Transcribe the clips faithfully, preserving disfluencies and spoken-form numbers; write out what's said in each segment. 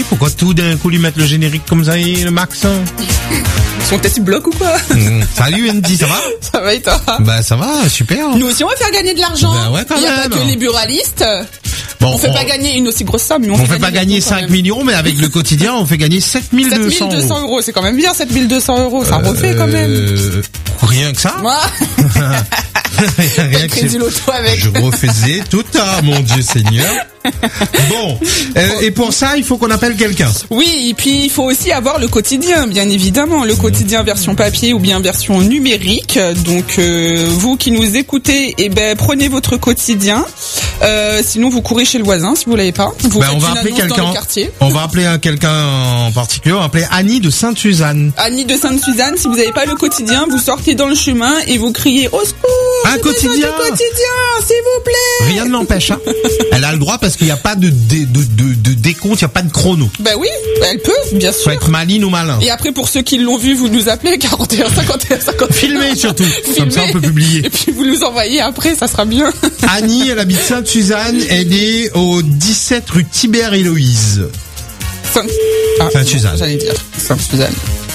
pourquoi tout d'un coup lui mettre le générique comme ça et le max hein? Son tête bloque ou quoi? Mmh. Salut Andy, ça va? Ça va et toi? Bah ça va, super. Nous aussi on va faire gagner de l'argent. Bah ouais, quand Il n'y a même. pas que les buralistes. Bon, on fait on... pas gagner une aussi grosse somme, mais on, on fait, fait pas gagner cinq cinq millions, mais avec le quotidien, on fait gagner sept mille deux cents euros. euros. C'est quand même bien, sept mille deux cents euros. Ça euh, refait quand même. Euh, rien que ça. Moi. Rien que crédit loto avec. Je refaisais tout, ah mon Dieu Seigneur. Bon, euh, et pour ça, il faut qu'on appelle quelqu'un. Oui, et puis il faut aussi avoir le quotidien, bien évidemment, le quotidien version papier ou bien version numérique. Donc euh, vous qui nous écoutez, eh ben prenez votre quotidien. Euh, sinon vous courez chez le voisin si vous l'avez pas. Vous Ben, faites on va une appeler annonce quelqu'un. dans le quartier. On va appeler un quelqu'un en particulier. On va appeler Annie de Sainte-Suzanne. Annie de Sainte-Suzanne, si vous n'avez pas le quotidien, vous sortez dans le chemin et vous criez au secours. Un quotidien. Un quotidien, s'il vous plaît. Rien ne l'empêche. Hein. Elle a le droit parce qu'il n'y a pas de, dé, de, de, de décompte, il n'y a pas de chrono. Ben oui, elle peut, bien sûr. Faut être maline ou malin. Et après, pour ceux qui l'ont vu, vous nous appelez quarante et un cinquante et un cinquante et un. Filmez surtout. Filmez. Comme ça, on peut publier. Et puis vous nous envoyez après, ça sera bien. Annie, elle habite Sainte-Suzanne. Elle est au dix-sept rue Tibère-Héloïse. Sainte... Ah, Sainte-Suzanne. J'allais dire Sainte-Suzanne.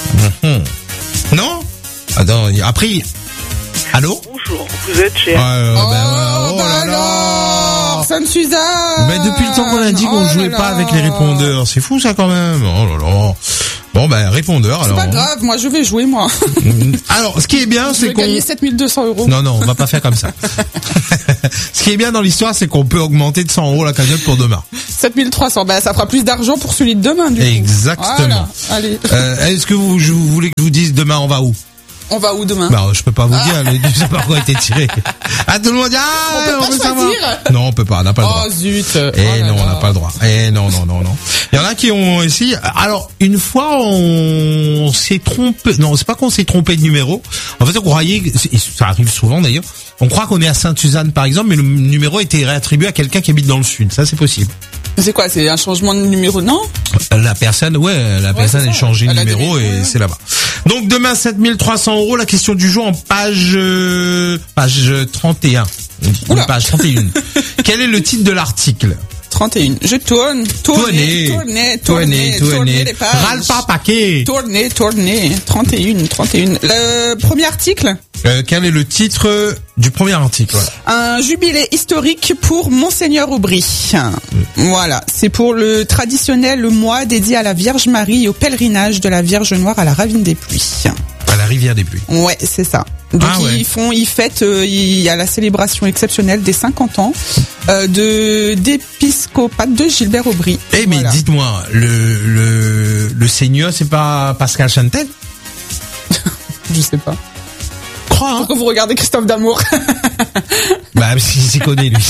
Mmh. Non? Attends, après... Allô? Bonjour, vous êtes chez... euh, Oh, ben, oh bah là là. alors, Sainte-Suzanne. Ben, depuis le temps qu'on a dit qu'on oh jouait là pas là. avec les répondeurs. C'est fou, ça, quand même. Oh là là. Bon, ben, répondeur, C'est alors. pas grave, moi je vais jouer, moi. Alors, ce qui est bien, Je c'est vais qu'on... gagner sept mille deux cents euros. Non, non, on va pas faire comme ça. Ce qui est bien dans l'histoire, c'est qu'on peut augmenter de cent euros la cagnotte pour demain. sept mille trois cents, ben ça fera plus d'argent pour celui de demain, du coup. Exactement. Voilà, allez. Euh, est-ce que vous, je, vous voulez que je vous dise demain on va où? On va où demain? Bah, je peux pas vous dire, le je sais pas quoi a été tiré. Ah, tout le monde dit, ah, On peut pas veut savoir. choisir. Non, on peut pas, on n'a pas le droit. Oh zut. Eh Oh non, là on n'a là. pas le droit. Eh non, non, non, non. Il y en a qui ont essayé. Alors, une fois, on s'est trompé. Non, c'est pas qu'on s'est trompé de numéro. En fait, on croyait, et ça arrive souvent d'ailleurs, on croit qu'on est à Sainte-Suzanne, par exemple, mais le numéro a été réattribué à quelqu'un qui habite dans le sud. Ça, c'est possible. C'est quoi? C'est un changement de numéro, non? La personne, ouais, la personne c'est a ça, changé de elle a numéro donné- et ouais. c'est là-bas. Donc demain sept mille trois cents euros, la question du jour en page euh, page trente et un. Oula. Page trente et un. Quel est le titre de l'article? trente et un. Je tourne, tournez, tournez, tournez, tournez les pages. Râle pas paquet. Tournez, tournez. trente et un, trente et un. Le premier article. Euh, quel est le titre du premier article? Voilà. Un jubilé historique pour Monseigneur Aubry. Voilà. C'est pour le traditionnel mois dédié à la Vierge Marie et au pèlerinage de la Vierge Noire à la Ravine des Pluies. À la rivière des pluies. Ouais, c'est ça. Donc Ah ouais. ils font, ils fêtent, euh, il y a la célébration exceptionnelle des cinquante ans euh, de d'épiscopat de Gilbert Aubry. Eh mais Voilà. dites-moi, le le le Seigneur, c'est pas Pascal Chantel? Je sais pas. Crois, hein? Pourquoi vous regardez Christophe D'Amour? Bah, parce qu'il s'y connaît, lui.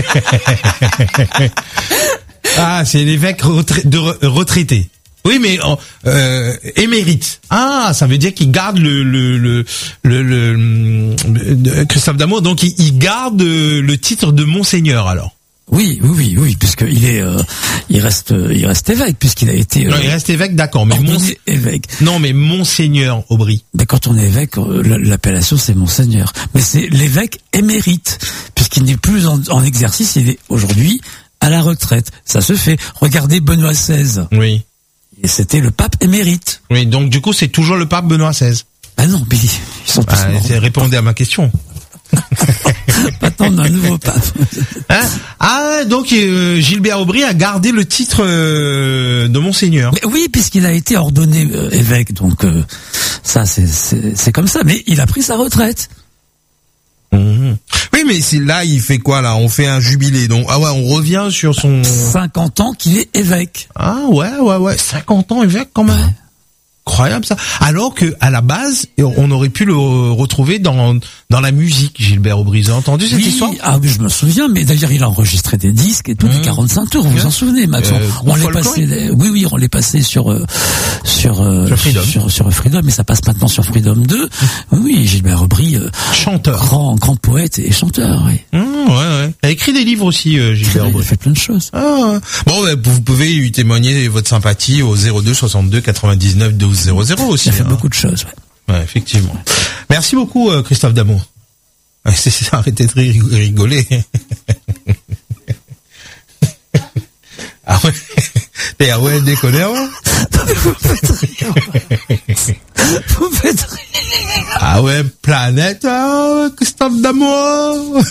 Ah, c'est l'évêque retrai- de re- retraité. Oui, mais oh, euh, émérite. Ah, ça veut dire qu'il garde le le le le, le, le- Christophe D'Amour, donc il, il garde le titre de Monseigneur alors. Oui, oui, oui, oui, puisqu'il est, euh, il reste, il reste évêque, puisqu'il a été. Euh, Non, il reste évêque, d'accord, mais ordonné Mons- évêque. non, mais Monseigneur Aubry. Ben, quand on est évêque, euh, l'appellation c'est Monseigneur. Mais c'est l'évêque émérite, puisqu'il n'est plus en, en exercice, il est aujourd'hui à la retraite. Ça se fait. Regardez Benoît seize. Oui. Et c'était le pape émérite. Oui, donc du coup, c'est toujours le pape Benoît seize. Ah non, mais ils sont tous Ah, morts. c'est- répondez à ma question. Maintenant, on a un nouveau pape. Hein ah, donc euh, Gilbert Aubry a gardé le titre euh, de Monseigneur. Mais oui, puisqu'il a été ordonné euh, évêque, donc euh, ça c'est c'est c'est comme ça. Mais il a pris sa retraite. Mhm. Oui, mais c'est là, il fait quoi là? On fait un jubilé, donc ah ouais, on revient sur son. cinquante ans qu'il est évêque. Ah ouais, ouais, ouais, cinquante ans évêque quand même. Incroyable ça. Alors que à la base, on aurait pu le retrouver dans dans la musique, Gilbert Aubry. Vous avez entendu cette Oui, histoire? ah oui, je me souviens, mais d'ailleurs il a enregistré des disques et tous les Mmh. quarante-cinq tours, vous vous en souvenez, Max? Euh, on les folklorique. passait, des- oui, oui, on les passait sur euh, sur euh, Sur Freedom. sur, sur Freedom, mais ça passe maintenant sur Freedom deux. Oui, oui, Gilbert Aubry, euh, Chanteur. grand grand poète et chanteur. Oui. Mmh, ouais, ouais. Il a écrit des livres aussi, euh, Gilbert Il a Aubry. fait plein de choses. Ah, ouais. Bon, bah, vous pouvez lui témoigner votre sympathie au zéro deux soixante-deux quatre-vingt-dix-neuf douze zéro zéro aussi. Il a fait hein. beaucoup de choses. Ouais. Ouais, effectivement. Merci beaucoup, euh, Christophe D'Amour. Ouais, c'est ça, arrêtez de rig- rigoler. Ah ouais. Et ah ouais, déconner, ouais. Vous faites rire. Vous faites rire. Ah ouais, planète, oh, Christophe d'amour.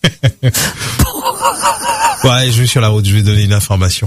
Ouais, je vais sur la route, je vais donner une information.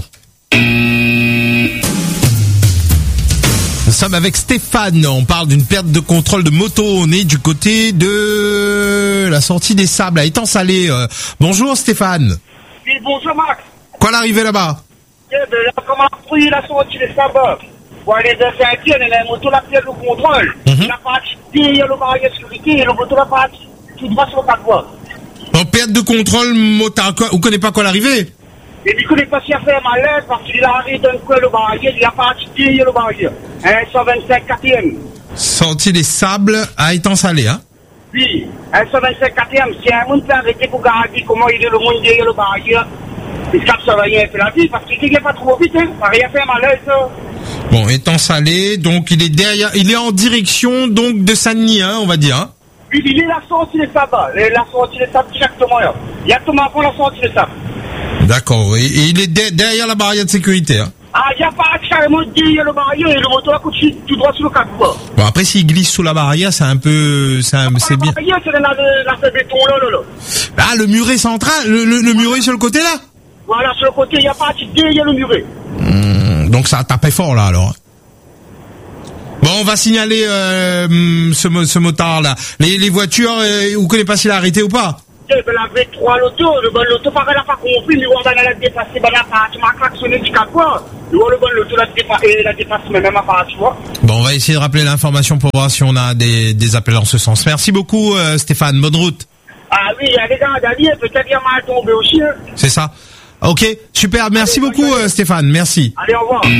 Nous sommes avec Stéphane, on parle d'une perte de contrôle de moto, on est du côté de la sortie des Sables à Étang-Salé. Euh, bonjour Stéphane. Oui, bonjour Max. Quoi l'arrivée là-bas? Eh ben là, comment pris la sortie des Sables pour aller dans Saint-Étienne, on a une moto la perte de contrôle. Mm-hmm. Il a pas il y a le barrière de sécurité et le moto la pas tout droit sur le quatre voies. En perte de contrôle motard, quoi, vous connaissez pas quoi l'arrivée? Et du coup, il est passé à faire malheur parce qu'il arrive d'un coin le barrière, il a pas il y a le barrière. Un cent vingt-cinq quatrième. Sortie des Sables à Étang-Salé, hein? Oui, un cent vingt-cinq quatrième. Si un monde peut arrêter pour garantir comment il est le monde derrière le barrière, il capte ça va rien faire la vie parce qu'il n'est pas trop vite, hein. Ça n'a rien fait malheur, ça. Bon, Étang-Salé, donc il est derrière, il est en direction donc de Saint-Denis, hein, on va dire, hein? Oui, il est la sortie des Sables, la sortie des Sables directement là. Il y a tout avant la sortie des Sables. D'accord, et, et il est de, derrière la barrière de sécurité, hein? Ah, il n'y a pas carrément derrière le barrière et le moto a couché tout droit sur le quatre voies. Bon, après, s'il glisse sous la barrière, c'est un peu, c'est, un, c'est bien. La barrière, c'est la, la, la béton là, là, là. Ah, le muret central, le, le, le muret sur le côté là? Voilà, sur le côté, il n'y a pas derrière le muret. Mmh, donc ça a tapé fort là, alors. Bon, on va signaler euh, ce, ce motard là. Les, les voitures, euh, vous connaissez pas s'il a arrêté ou pas? Eh ben, la V trois, l'auto, le bon l'auto, pareil, n'a pas compris, mais on va la dépasser, ben, la part, tu m'as klaxonné du quatre voies. Le bon l'auto, la dépasse, la dépasse, mais même à part, tu vois. Bon, on va essayer de rappeler l'information pour voir si on a des, des appels en ce sens. Merci beaucoup, euh, Stéphane. Bonne route. Ah oui, il y a des gars d'alliés, peut-être il y a mal tombé aussi, hein. C'est ça. Ok, super. Merci Allez, beaucoup, euh, Stéphane. Merci. Allez, au revoir.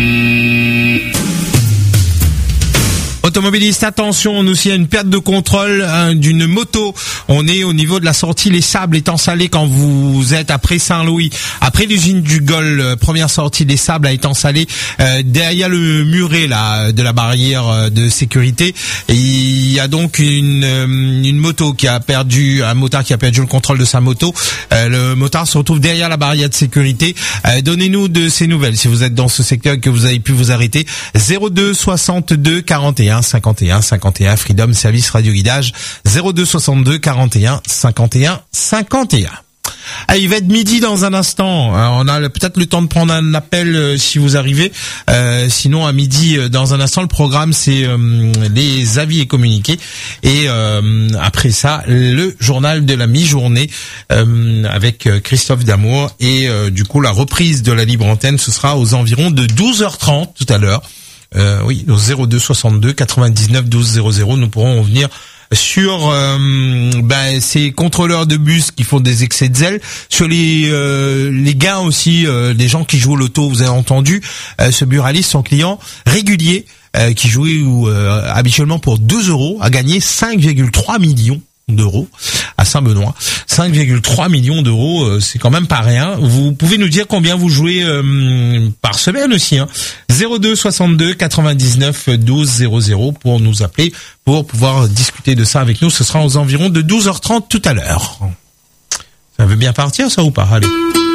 Automobiliste, attention, nous aussi, il y a une perte de contrôle hein, d'une moto. On est au niveau de la sortie Les Sables, Étang-Salé, quand vous êtes après Saint-Louis, après l'usine du Gol, euh, première sortie des Sables à Étang-Salé, euh, derrière le muret là de la barrière euh, de sécurité. Et il y a donc une euh, une moto qui a perdu, un motard qui a perdu le contrôle de sa moto. Euh, le motard se retrouve derrière la barrière de sécurité. Euh, donnez-nous de ces nouvelles si vous êtes dans ce secteur et que vous avez pu vous arrêter. zéro deux soixante-deux quarante et un cinquante et un cinquante et un Freedom Service Radio Guidage zéro deux soixante-deux quarante et un cinquante et un cinquante et un. Ah, il va être midi dans un instant. On a peut-être le temps de prendre un appel euh, si vous arrivez. Euh, sinon, à midi, euh, dans un instant, le programme, c'est euh, les avis et communiqués. Et euh, après ça, le journal de la mi-journée euh, avec Christophe Damour. Et euh, du coup, la reprise de la libre antenne, ce sera aux environs de douze heures trente tout à l'heure. Euh, oui, au zéro deux soixante-deux quatre-vingt-dix-neuf douze zéro zéro, nous pourrons revenir sur euh, ben, ces contrôleurs de bus qui font des excès de zèle, sur les euh, les gains aussi, euh, des gens qui jouent au loto. Vous avez entendu euh, ce buraliste, son client régulier, euh, qui jouait euh, habituellement pour deux euros, a gagné cinq virgule trois millions d'euros à Saint-Benoît. cinq virgule trois millions d'euros, euh, c'est quand même pas rien. Vous pouvez nous dire combien vous jouez euh, par semaine aussi, hein. zéro deux soixante-deux quatre-vingt-dix-neuf douze zéro zéro pour nous appeler, pour pouvoir discuter de ça avec nous. Ce sera aux environs de douze heures trente tout à l'heure. Ça veut bien partir, ça, ou pas? Allez.